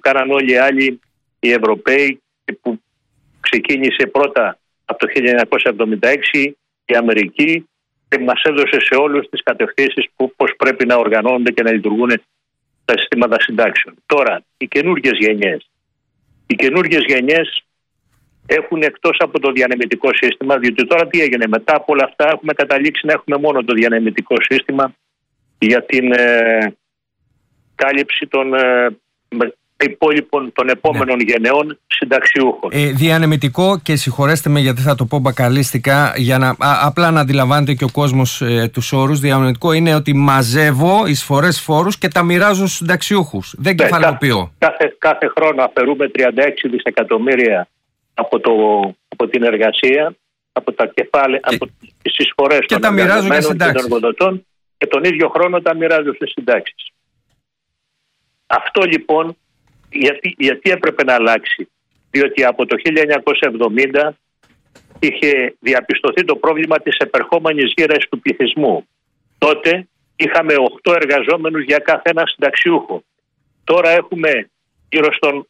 κάναν όλοι οι άλλοι οι Ευρωπαίοι, που ξεκίνησε πρώτα από το 1976 η Αμερική και μας έδωσε σε όλους τις κατευθύνσεις πώς πρέπει να οργανώνονται και να λειτουργούν τα συστήματα συντάξεων. Τώρα, οι καινούργιες γενιές έχουν εκτός από το διανεμητικό σύστημα, διότι τώρα τι έγινε, μετά από όλα αυτά έχουμε καταλήξει να έχουμε μόνο το διανεμητικό σύστημα για την κάλυψη των υπόλοιπων των επόμενων γενεών συνταξιούχων. Διανεμητικό, και συγχωρέστε με γιατί θα το πω μπακαλίστικα, για να απλά να αντιλαμβάνεται και ο κόσμος τους όρους. Διανεμητικό είναι ότι μαζεύω εισφορές φόρους και τα μοιράζω στους συνταξιούχους. Δεν κεφαλοποιώ. Κάθε χρόνο αφαιρούμε 36 δισεκατομμύρια από την εργασία, από τα κεφάλαια, από τις εισφορές και των εργαζομένων και των εργοδοτών, και τον ίδιο χρόνο τα μοιράζω στις συντάξεις. Αυτό λοιπόν γιατί έπρεπε να αλλάξει? Διότι από το 1970 είχε διαπιστωθεί το πρόβλημα της επερχόμενης γύρας του πληθυσμού. Τότε είχαμε 8 εργαζόμενους για κάθε ένα συνταξιούχο. Τώρα έχουμε γύρω στον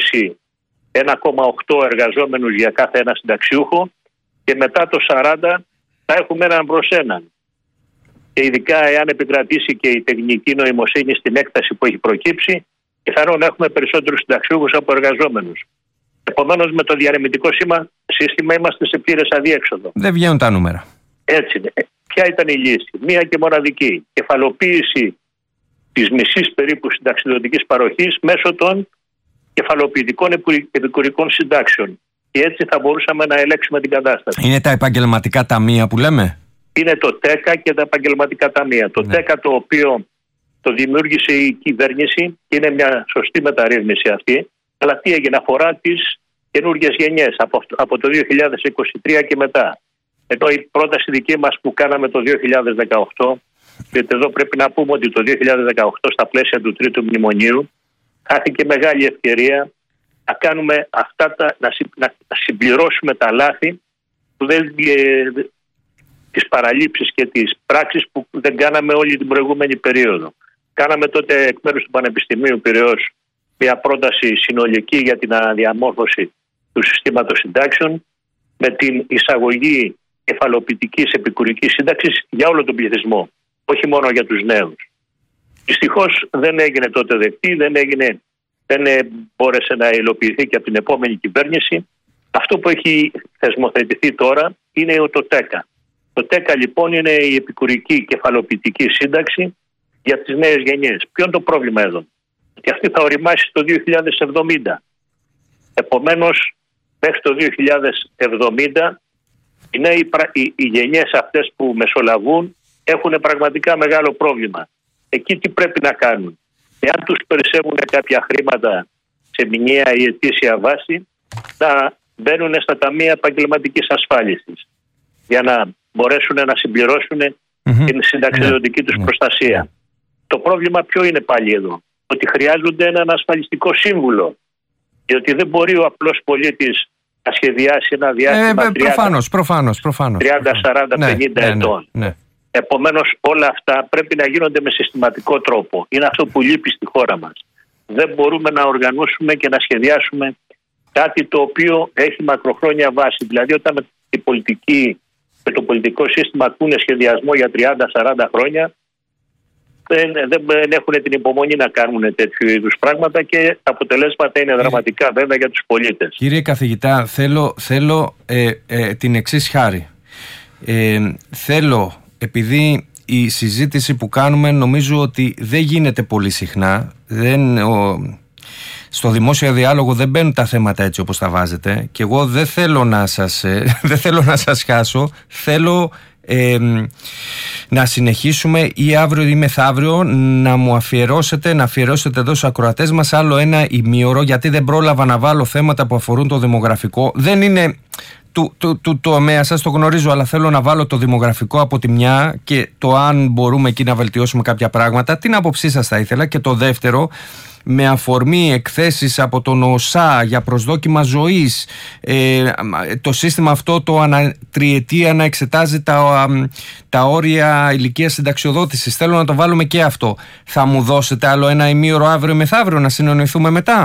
1,8 εργαζόμενους για κάθε ένα συνταξιούχο και μετά το 40 θα έχουμε έναν προς έναν. Και ειδικά εάν επικρατήσει και η τεχνική νοημοσύνη στην έκταση που έχει προκύψει, πιθανόν να έχουμε περισσότερους συνταξιούχους από εργαζόμενους. Επομένως, με το διανεμητικό σύστημα είμαστε σε πλήρες αδιέξοδο. Δεν βγαίνουν τα νούμερα. Έτσι είναι. Ποια ήταν η λύση? Μία και μοναδική. Κεφαλοποίηση της μισής περίπου συνταξιδοτικής παροχής μέσω των κεφαλοποιητικών επικουρικών συντάξεων. Και έτσι θα μπορούσαμε να ελέγξουμε την κατάσταση. Είναι τα επαγγελματικά ταμεία που λέμε? Είναι το ΤΕΚΑ και τα επαγγελματικά ταμεία. Το ΤΕΚΑ, το οποίο το δημιούργησε η κυβέρνηση, και είναι μια σωστή μεταρρύθμιση αυτή, αλλά τι έγινε? Αφορά τις καινούργιες γενιές από το 2023 και μετά. Ενώ η πρόταση δική μας που κάναμε το 2018, γιατί εδώ πρέπει να πούμε ότι το 2018 στα πλαίσια του τρίτου μνημονίου χάθηκε μεγάλη ευκαιρία να κάνουμε να συμπληρώσουμε τα λάθη που τις παραλήψεις και τις πράξεις που δεν κάναμε όλη την προηγούμενη περίοδο. Κάναμε τότε εκ μέρους του Πανεπιστημίου Πειραιώς μια πρόταση συνολική για την αναδιαμόρφωση του συστήματος συντάξεων με την εισαγωγή κεφαλοποιητικής επικουρικής σύνταξης για όλο τον πληθυσμό, όχι μόνο για τους νέους. Δυστυχώς δεν έγινε τότε δεκτή, δεν μπόρεσε να υλοποιηθεί και από την επόμενη κυβέρνηση. Αυτό που έχει θεσμοθετηθεί τώρα είναι το ΤΕΚΑ. Το ΤΕΚΑ λοιπόν είναι η επικουρική κεφαλοποιητική σύνταξη για τις νέες γενιές. Ποιο είναι το πρόβλημα εδώ? Και αυτή θα οριμάσει το 2070. Επομένως, μέχρι το 2070 οι γενιές αυτές που μεσολαβούν έχουν πραγματικά μεγάλο πρόβλημα. Εκεί τι πρέπει να κάνουν? Εάν τους περισσεύουν κάποια χρήματα σε μηνιαία ή ετήσια βάση, να μπαίνουν στα ταμεία επαγγελματικής ασφάλισης για να μπορέσουν να συμπληρώσουν την συνταξιδοτική τους προστασία. Το πρόβλημα ποιο είναι πάλι εδώ? Ότι χρειάζονται έναν ασφαλιστικό σύμβουλο. Διότι δεν μπορεί ο απλός πολίτης να σχεδιάσει ένα διάστημα 30, 40, 50 ετών. Επομένως όλα αυτά πρέπει να γίνονται με συστηματικό τρόπο. Είναι αυτό που λείπει στη χώρα μας. Δεν μπορούμε να οργανώσουμε και να σχεδιάσουμε κάτι το οποίο έχει μακροχρόνια βάση. Δηλαδή όταν οι πολιτικοί με το πολιτικό σύστημα ακούνε σχεδιασμό για 30-40 χρόνια, δεν έχουν την υπομονή να κάνουν τέτοιου είδους πράγματα και τα αποτελέσματα είναι δραματικά βέβαια για τους πολίτες. Κύριε καθηγητά, θέλω την εξής χάρη. Θέλω, επειδή η συζήτηση που κάνουμε νομίζω ότι δεν γίνεται πολύ συχνά, στο δημόσιο διάλογο δεν μπαίνουν τα θέματα έτσι όπως τα βάζετε, και εγώ δεν θέλω να σας χάσω. Θέλω να συνεχίσουμε ή αύριο ή μεθαύριο να αφιερώσετε εδώ στους ακροατές μας άλλο ένα ημίωρο, γιατί δεν πρόλαβα να βάλω θέματα που αφορούν το δημογραφικό. Δεν είναι του τομέα σας, το γνωρίζω, αλλά θέλω να βάλω το δημογραφικό από τη μια και το αν μπορούμε εκεί να βελτιώσουμε κάποια πράγματα. Την άποψή σας θα ήθελα. Και το δεύτερο, με αφορμή εκθέσεις από τον ΟΣΑ για προσδόκιμα ζωής, το σύστημα αυτό το ανατριετία να εξετάζει τα όρια ηλικίας συνταξιοδότησης. Θέλω να το βάλουμε και αυτό. Θα μου δώσετε άλλο ένα ημίωρο αύριο μεθαύριο να συνεννοηθούμε μετά?